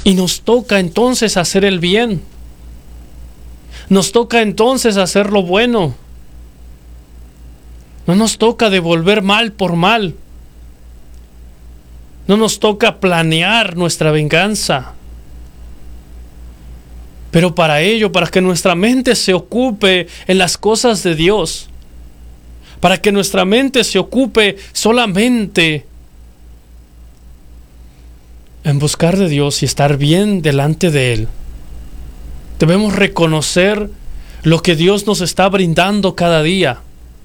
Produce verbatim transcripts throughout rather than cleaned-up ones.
Y nos toca entonces hacer el bien. Nos toca entonces hacer lo bueno. No nos toca devolver mal por mal. No nos toca planear nuestra venganza. Pero para ello, para que nuestra mente se ocupe en las cosas de Dios, para que nuestra mente se ocupe solamente en buscar de Dios y estar bien delante de Él, debemos reconocer lo que Dios nos está brindando cada día.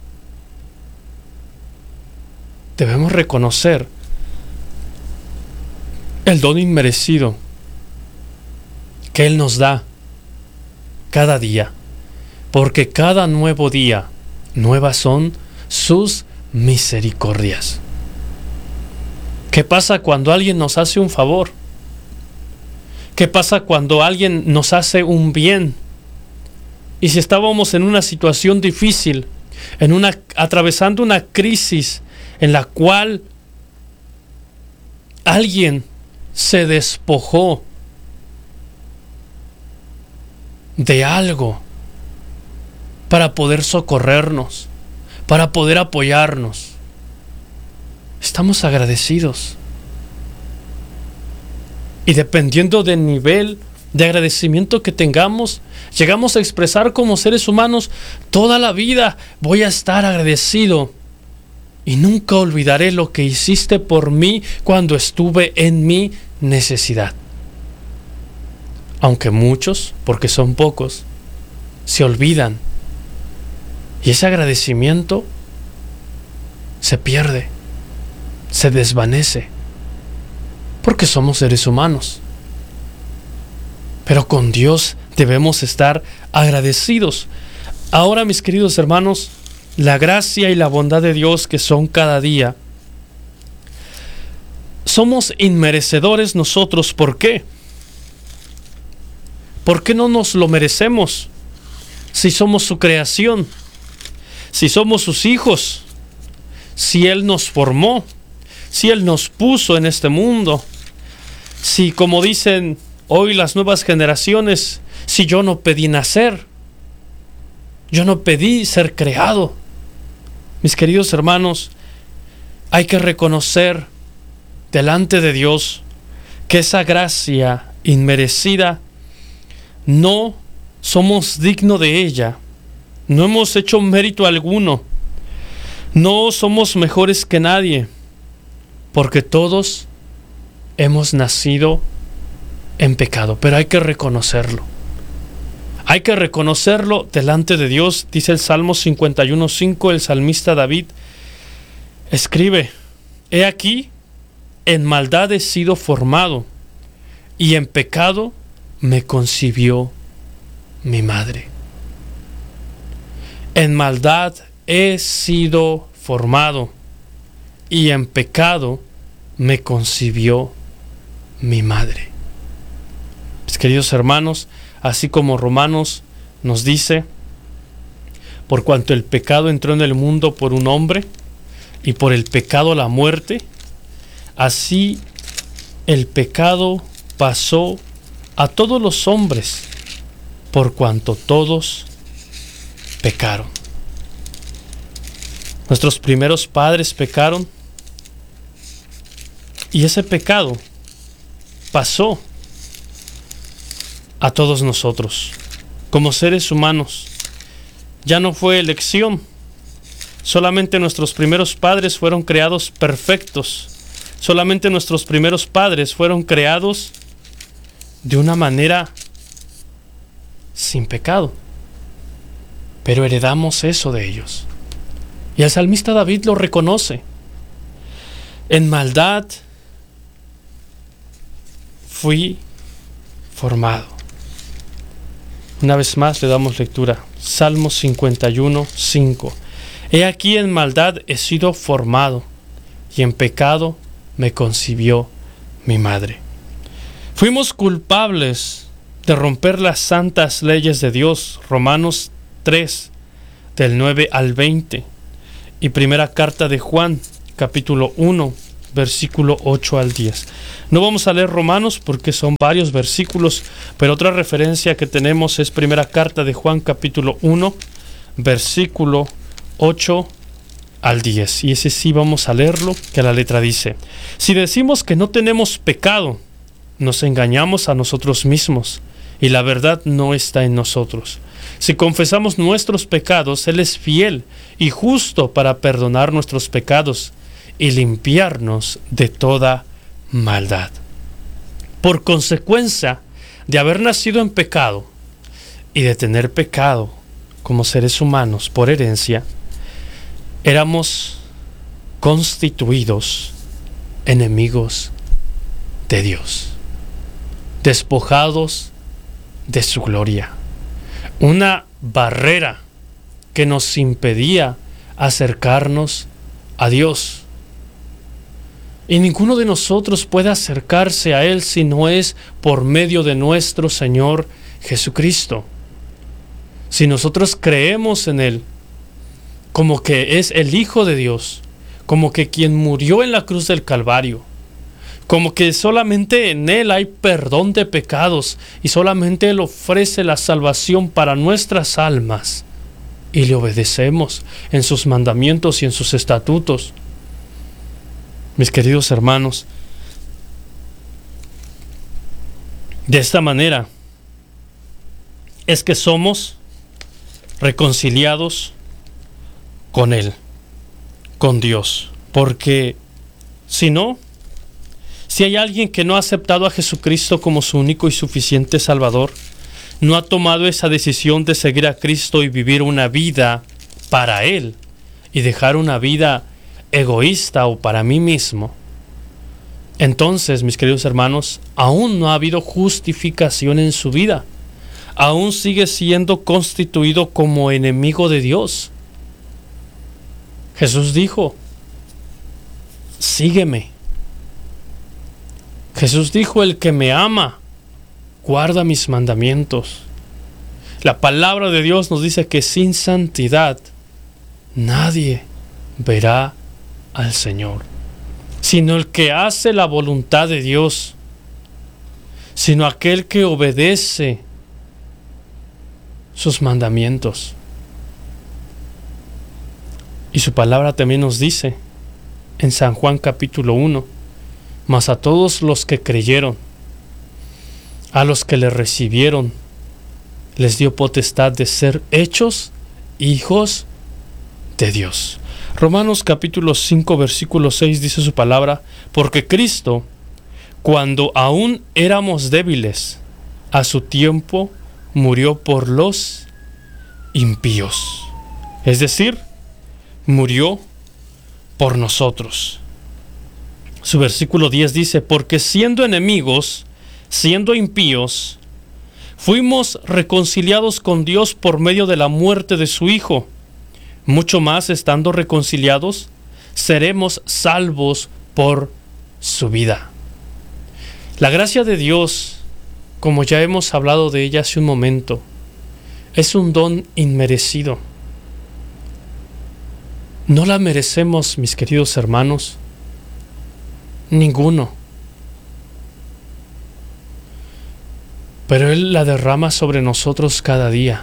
Debemos reconocer el don inmerecido que Él nos da cada día, porque cada nuevo día nuevas son sus misericordias. ¿Qué pasa cuando alguien nos hace un favor? ¿Qué pasa cuando alguien nos hace un bien? Y si estábamos en una situación difícil, en una, atravesando una crisis en la cual alguien se despojó de algo para poder socorrernos, para poder apoyarnos, estamos agradecidos. Y dependiendo del nivel de agradecimiento que tengamos, llegamos a expresar como seres humanos: toda la vida voy a estar agradecido y nunca olvidaré lo que hiciste por mí cuando estuve en mi necesidad. Aunque muchos, porque son pocos, se olvidan y ese agradecimiento se pierde, se desvanece, porque somos seres humanos. Pero con Dios debemos estar agradecidos. Ahora, mis queridos hermanos, la gracia y la bondad de Dios que son cada día, somos inmerecedores nosotros. ¿Por qué? ¿Por qué no nos lo merecemos? Si somos su creación, si somos sus hijos, si Él nos formó, si Él nos puso en este mundo, si, como dicen hoy las nuevas generaciones, si yo no pedí nacer, yo no pedí ser creado. Mis queridos hermanos, hay que reconocer delante de Dios que esa gracia inmerecida no somos dignos de ella, no hemos hecho mérito alguno, no somos mejores que nadie, porque todos hemos nacido en pecado, pero hay que reconocerlo. Hay que reconocerlo delante de Dios. Dice el Salmo cincuenta y uno cinco, el salmista David escribe: he aquí, en maldad he sido formado, y en pecado me concibió mi madre. En maldad he sido formado, y en pecado me concibió mi madre. Mis queridos hermanos, así como Romanos nos dice: por cuanto el pecado entró en el mundo por un hombre, y por el pecado la muerte, así el pecado pasó a todos los hombres, por cuanto todos pecaron. Nuestros primeros padres pecaron, y ese pecado pasó a todos nosotros como seres humanos. Ya no fue elección. Solamente nuestros primeros padres fueron creados perfectos. Solamente nuestros primeros padres fueron creados de una manera sin pecado. Pero heredamos eso de ellos. Y el salmista David lo reconoce. En maldad fui formado. Una vez más le damos lectura. Salmo cincuenta y uno cinco. He aquí, en maldad he sido formado, y en pecado me concibió mi madre. Fuimos culpables de romper las santas leyes de Dios. Romanos tres, del nueve al veinte. Y primera carta de Juan, capítulo uno, versículo ocho al diez. No vamos a leer Romanos porque son varios versículos, pero otra referencia que tenemos es primera carta de Juan, capítulo uno, versículo ocho al diez. Y ese sí vamos a leerlo, que la letra dice: si decimos que no tenemos pecado, nos engañamos a nosotros mismos, y la verdad no está en nosotros. Si confesamos nuestros pecados, Él es fiel y justo para perdonar nuestros pecados y limpiarnos de toda maldad. Por consecuencia de haber nacido en pecado y de tener pecado como seres humanos por herencia, éramos constituidos enemigos de Dios, despojados de su gloria. Una barrera que nos impedía acercarnos a Dios. Y ninguno de nosotros puede acercarse a Él si no es por medio de nuestro Señor Jesucristo. Si nosotros creemos en Él como que es el Hijo de Dios, como que quien murió en la cruz del Calvario, como que solamente en Él hay perdón de pecados y solamente Él ofrece la salvación para nuestras almas, y le obedecemos en sus mandamientos y en sus estatutos. Mis queridos hermanos, de esta manera es que somos reconciliados con Él, con Dios, porque si no, si hay alguien que no ha aceptado a Jesucristo como su único y suficiente Salvador, no ha tomado esa decisión de seguir a Cristo y vivir una vida para Él y dejar una vida egoísta o para mí mismo, entonces, mis queridos hermanos, aún no ha habido justificación en su vida. Aún sigue siendo constituido como enemigo de Dios. Jesús dijo: sígueme. Jesús dijo: el que me ama, guarda mis mandamientos. La palabra de Dios nos dice que sin santidad nadie verá al Señor, sino el que hace la voluntad de Dios, sino aquel que obedece sus mandamientos. Y su palabra también nos dice en San Juan capítulo uno: mas a todos los que creyeron, a los que le recibieron, les dio potestad de ser hechos hijos de Dios. Romanos capítulo cinco versículo seis dice su palabra: porque Cristo, cuando aún éramos débiles, a su tiempo murió por los impíos. Es decir, murió por nosotros. Su versículo diez dice: porque siendo enemigos, siendo impíos, fuimos reconciliados con Dios por medio de la muerte de su Hijo. Mucho más, estando reconciliados, seremos salvos por su vida. La gracia de Dios, como ya hemos hablado de ella hace un momento, es un don inmerecido. No la merecemos, mis queridos hermanos, ninguno. Pero Él la derrama sobre nosotros cada día,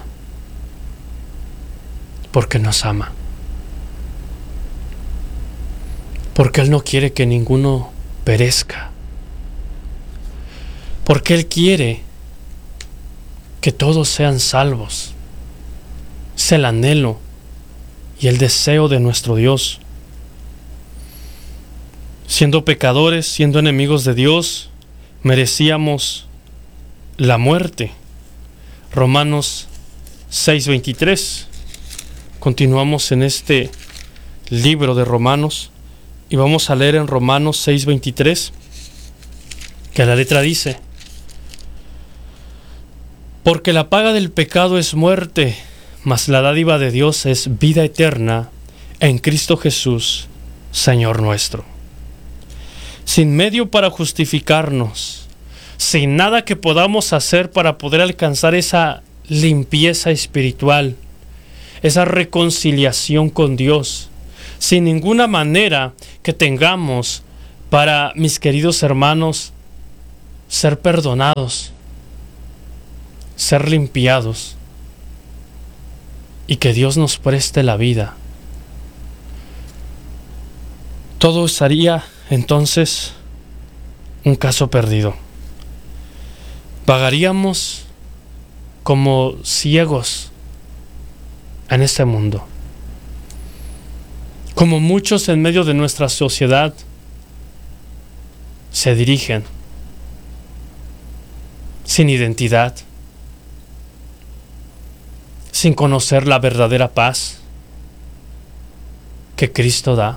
porque nos ama. Porque Él no quiere que ninguno perezca. Porque Él quiere que todos sean salvos. Es el anhelo y el deseo de nuestro Dios. Siendo pecadores, siendo enemigos de Dios, merecíamos la muerte. Romanos seis veintitrés. Continuamos en este libro de Romanos y vamos a leer en Romanos seis veintitrés, que la letra dice: porque la paga del pecado es muerte, mas la dádiva de Dios es vida eterna en Cristo Jesús, Señor nuestro. Sin medio para justificarnos, sin nada que podamos hacer para poder alcanzar esa limpieza espiritual, esa reconciliación con Dios, sin ninguna manera que tengamos para, mis queridos hermanos, ser perdonados, ser limpiados y que Dios nos preste la vida. Todo sería entonces un caso perdido. Vagaríamos como ciegos en este mundo, como muchos en medio de nuestra sociedad se dirigen sin identidad, sin conocer la verdadera paz que Cristo da,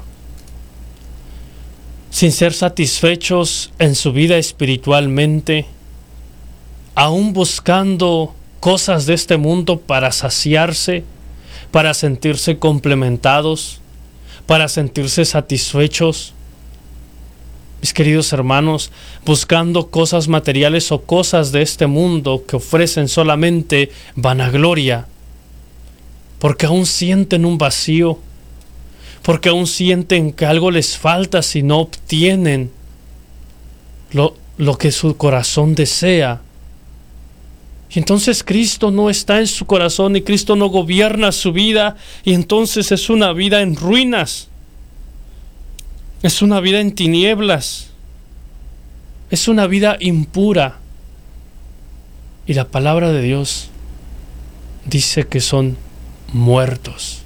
sin ser satisfechos en su vida espiritualmente, aún buscando cosas de este mundo para saciarse, para sentirse complementados, para sentirse satisfechos. Mis queridos hermanos, buscando cosas materiales o cosas de este mundo que ofrecen solamente vanagloria, porque aún sienten un vacío, porque aún sienten que algo les falta si no obtienen lo, lo que su corazón desea. Y entonces Cristo no está en su corazón y Cristo no gobierna su vida, y entonces es una vida en ruinas, es una vida en tinieblas, es una vida impura. Y la palabra de Dios dice que son muertos.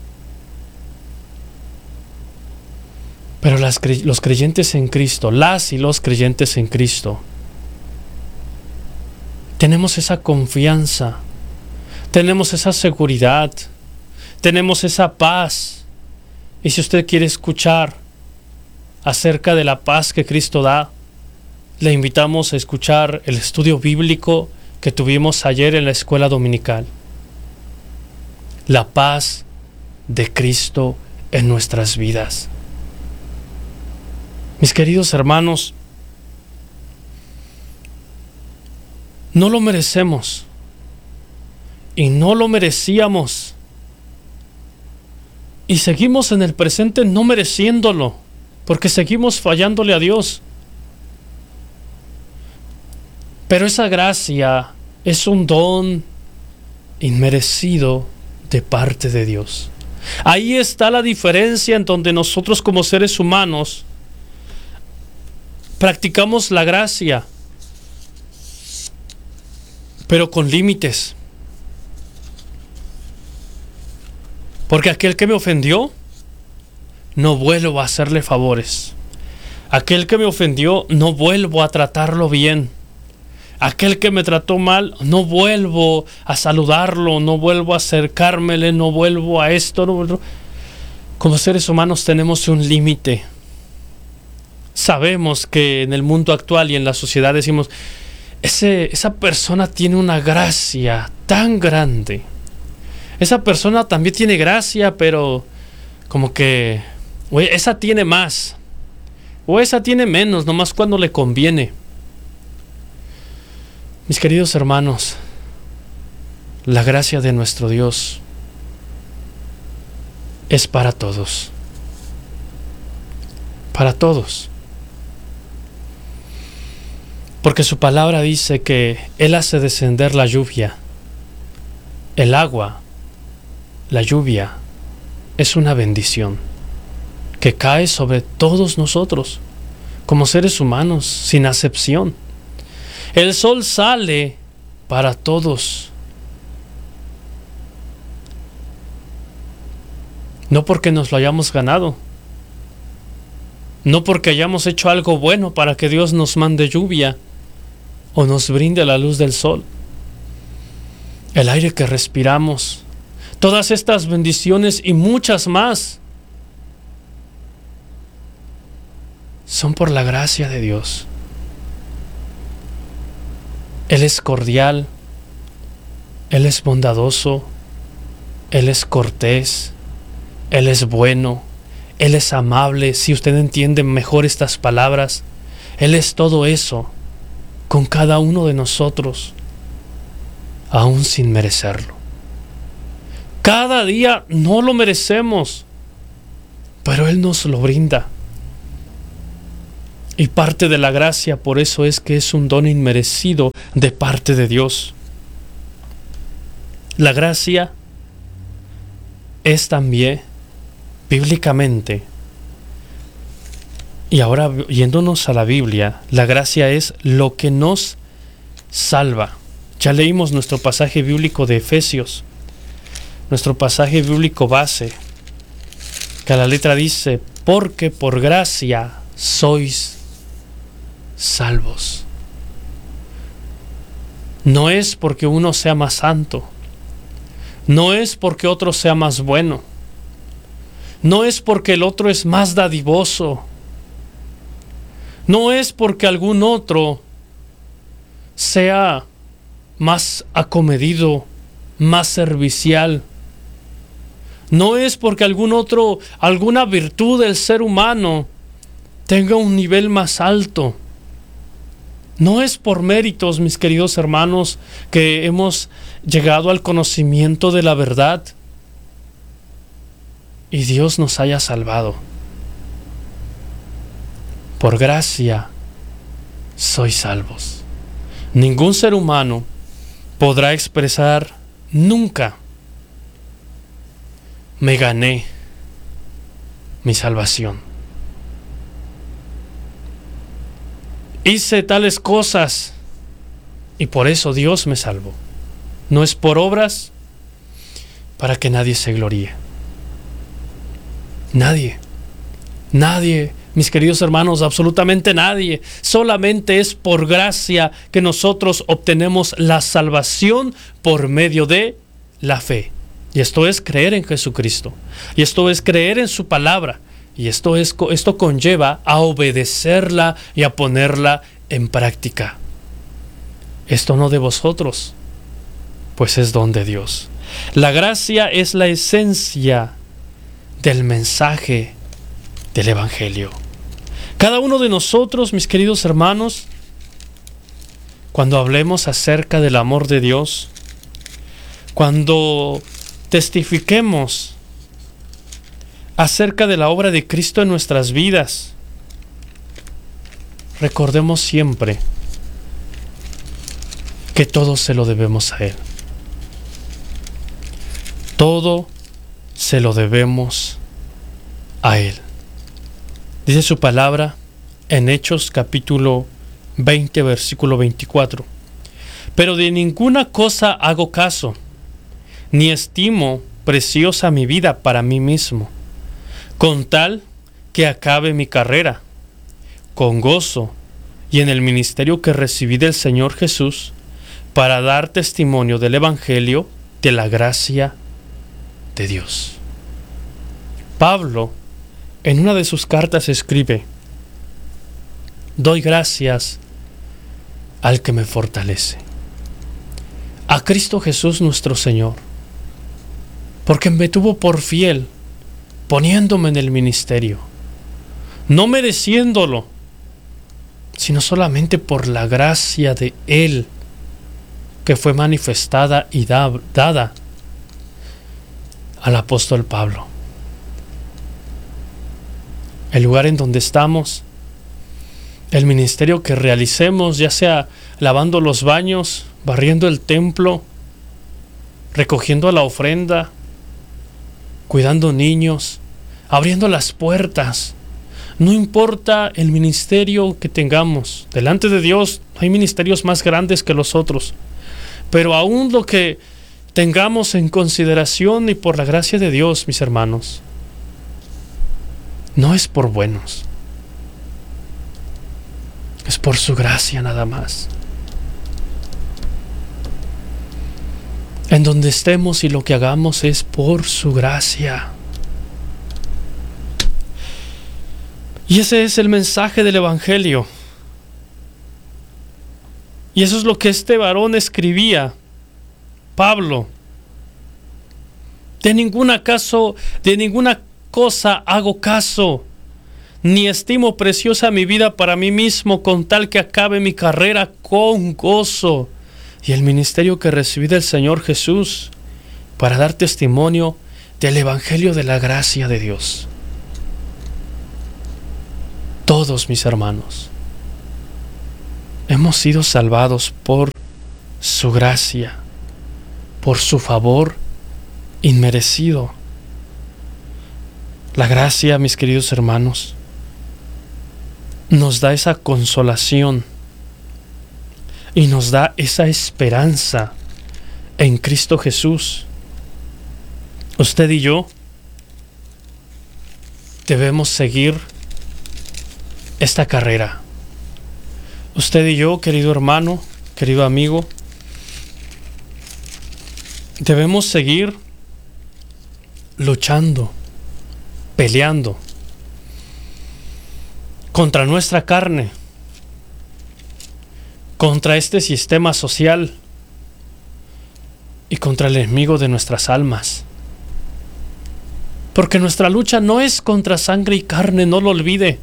Pero las, los creyentes en Cristo, las y los creyentes en Cristo, tenemos esa confianza, tenemos esa seguridad, tenemos esa paz. Y si usted quiere escuchar acerca de la paz que Cristo da, le invitamos a escuchar el estudio bíblico que tuvimos ayer en la escuela dominical. La paz de Cristo en nuestras vidas. Mis queridos hermanos, no lo merecemos y no lo merecíamos, y seguimos en el presente no mereciéndolo, porque seguimos fallándole a Dios. Pero esa gracia es un don inmerecido de parte de Dios. Ahí está la diferencia en donde nosotros como seres humanos practicamos la gracia, pero con límites. Porque aquel que me ofendió, no vuelvo a hacerle favores. Aquel que me ofendió, no vuelvo a tratarlo bien. Aquel que me trató mal, no vuelvo a saludarlo, no vuelvo a acercármele, no vuelvo a esto. No vuelvo. Como seres humanos tenemos un límite. Sabemos que en el mundo actual y en la sociedad decimos, ese, esa persona tiene una gracia tan grande. Esa persona también tiene gracia, pero como que o esa tiene más, o esa tiene menos, nomás cuando le conviene. Mis queridos hermanos, la gracia de nuestro Dios es para todos. Para todos. Porque su palabra dice que Él hace descender la lluvia. El agua, la lluvia, es una bendición que cae sobre todos nosotros, como seres humanos, sin acepción. El sol sale para todos. No porque nos lo hayamos ganado, no porque hayamos hecho algo bueno para que Dios nos mande lluvia o nos brinde la luz del sol. El aire que respiramos, todas estas bendiciones y muchas más son por la gracia de Dios. Él es cordial, Él es bondadoso, Él es cortés, Él es bueno, Él es amable. Si usted entiende mejor estas palabras, Él es todo eso con cada uno de nosotros, aún sin merecerlo. Cada día no lo merecemos, pero Él nos lo brinda. Y parte de la gracia, por eso es que es un don inmerecido de parte de Dios. La gracia es también, bíblicamente, y ahora yéndonos a la Biblia, la gracia es lo que nos salva. Ya leímos nuestro pasaje bíblico de Efesios, nuestro pasaje bíblico base, que a la letra dice, porque por gracia sois salvos. No es porque uno sea más santo, no es porque otro sea más bueno, no es porque el otro es más dadivoso, no es porque algún otro sea más acomedido, más servicial, no es porque algún otro, alguna virtud del ser humano tenga un nivel más alto. No es por méritos, mis queridos hermanos, que hemos llegado al conocimiento de la verdad y Dios nos haya salvado. Por gracia sois salvos. Ningún ser humano podrá expresar nunca: me gané mi salvación, hice tales cosas y por eso Dios me salvó. No es por obras para que nadie se gloríe. Nadie, nadie, mis queridos hermanos, absolutamente nadie. Solamente es por gracia que nosotros obtenemos la salvación por medio de la fe. Y esto es creer en Jesucristo. Y esto es creer en su palabra. Y esto, es, esto conlleva a obedecerla y a ponerla en práctica. Esto no de vosotros, pues es don de Dios. La gracia es la esencia del mensaje del Evangelio. Cada uno de nosotros, mis queridos hermanos, cuando hablemos acerca del amor de Dios, cuando testifiquemos acerca de la obra de Cristo en nuestras vidas, recordemos siempre que todo se lo debemos a Él. Todo se lo debemos a Él. Dice su palabra en Hechos capítulo veinte, versículo veinticuatro. Pero de ninguna cosa hago caso, ni estimo preciosa mi vida para mí mismo, con tal que acabe mi carrera con gozo y en el ministerio que recibí del Señor Jesús, para dar testimonio del Evangelio de la gracia de Dios. Pablo, en una de sus cartas, escribe: doy gracias al que me fortalece, a Cristo Jesús nuestro Señor, porque me tuvo por fiel, poniéndome en el ministerio, no mereciéndolo, sino solamente por la gracia de Él, que fue manifestada y da, dada al apóstol Pablo. El lugar en donde estamos, el ministerio que realicemos, ya sea lavando los baños, barriendo el templo, recogiendo la ofrenda, cuidando niños, abriendo las puertas, no importa el ministerio que tengamos, delante de Dios hay ministerios más grandes que los otros, pero aún lo que tengamos en consideración y por la gracia de Dios, mis hermanos, no es por buenos, es por su gracia nada más. En donde estemos y lo que hagamos es por su gracia. Y ese es el mensaje del Evangelio. Y eso es lo que este varón escribía, Pablo. De ninguna caso, de ninguna cosa hago caso, ni estimo preciosa mi vida para mí mismo, con tal que acabe mi carrera con gozo y el ministerio que recibí del Señor Jesús, para dar testimonio del Evangelio de la gracia de Dios. Todos, mis hermanos, hemos sido salvados por su gracia, por su favor inmerecido. La gracia, mis queridos hermanos, nos da esa consolación y nos da esa esperanza en Cristo Jesús. Usted y yo debemos seguir esta carrera. Usted y yo, querido hermano, querido amigo, debemos seguir luchando, peleando contra nuestra carne, contra este sistema social y contra el enemigo de nuestras almas. Porque nuestra lucha no es contra sangre y carne, no lo olvide.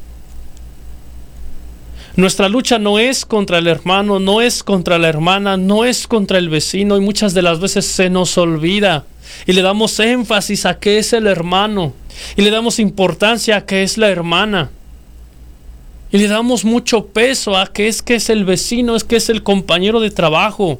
Nuestra lucha no es contra el hermano, no es contra la hermana, no es contra el vecino, y muchas de las veces se nos olvida y le damos énfasis a que es el hermano y le damos importancia a que es la hermana y le damos mucho peso a que es que es el vecino, es que es el compañero de trabajo,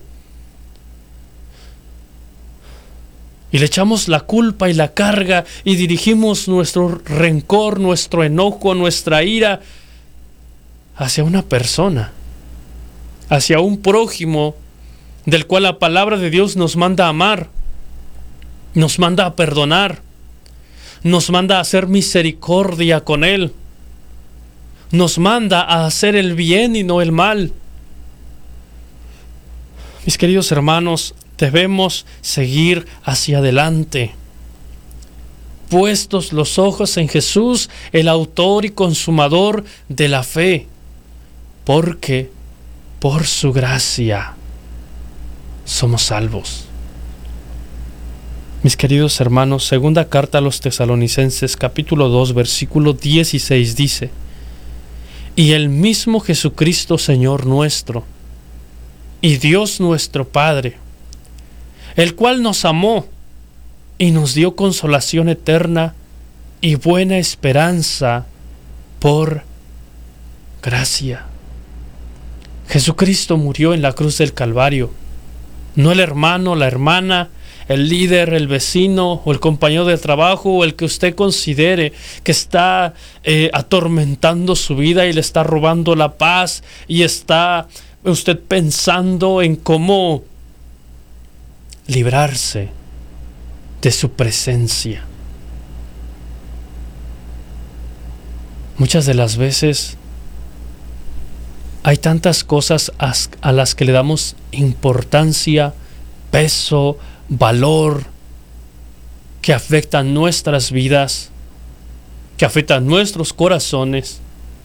y le echamos la culpa y la carga y dirigimos nuestro rencor, nuestro enojo, nuestra ira hacia una persona, hacia un prójimo del cual la palabra de Dios nos manda a amar, nos manda a perdonar, nos manda a hacer misericordia con él, nos manda a hacer el bien y no el mal. Mis queridos hermanos, debemos seguir hacia adelante, puestos los ojos en Jesús, el autor y consumador de la fe, porque por su gracia somos salvos. Mis queridos hermanos, segunda carta a los Tesalonicenses, capítulo dos, versículo dieciséis dice: y el mismo Jesucristo Señor nuestro, y Dios nuestro Padre, el cual nos amó y nos dio consolación eterna y buena esperanza por gracia. Jesucristo murió en la cruz del Calvario, no el hermano, la hermana, el líder, el vecino o el compañero de trabajo o el que usted considere que está eh, atormentando su vida y le está robando la paz y está usted pensando en cómo librarse de su presencia. Muchas de las veces hay tantas cosas a las que le damos importancia, peso, valor, que afectan nuestras vidas, que afectan nuestros corazones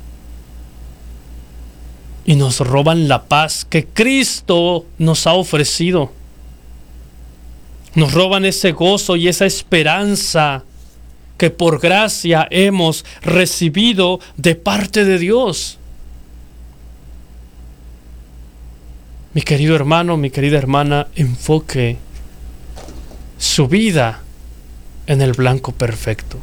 y nos roban la paz que Cristo nos ha ofrecido. Nos roban ese gozo y esa esperanza que por gracia hemos recibido de parte de Dios. Mi querido hermano, mi querida hermana, enfoque su vida en el blanco perfecto.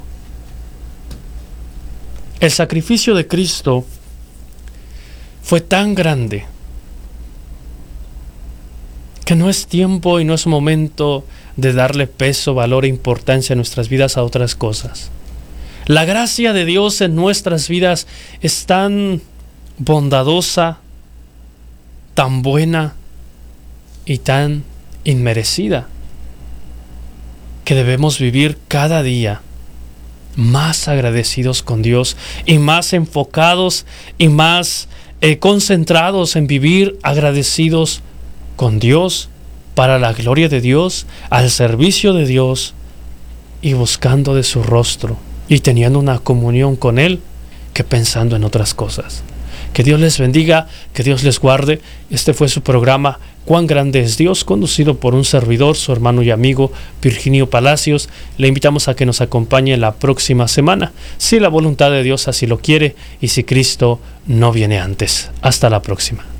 El sacrificio de Cristo fue tan grande que no es tiempo y no es momento de darle peso, valor e importancia a nuestras vidas a otras cosas. La gracia de Dios en nuestras vidas es tan bondadosa, tan buena y tan inmerecida, que debemos vivir cada día más agradecidos con Dios y más enfocados y más eh, concentrados en vivir agradecidos con Dios, para la gloria de Dios, al servicio de Dios y buscando de su rostro y teniendo una comunión con Él que pensando en otras cosas. Que Dios les bendiga, que Dios les guarde. Este fue su programa Cuán grande es Dios, conducido por un servidor, su hermano y amigo Virginio Palacios. Le invitamos a que nos acompañe la próxima semana, si la voluntad de Dios así lo quiere y si Cristo no viene antes. Hasta la próxima.